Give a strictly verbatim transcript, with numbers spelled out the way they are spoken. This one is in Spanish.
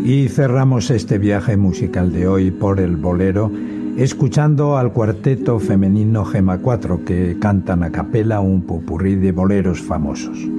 Y cerramos este viaje musical de hoy por el bolero, escuchando al cuarteto femenino Gema cuatro, que cantan a capela un popurrí de boleros famosos.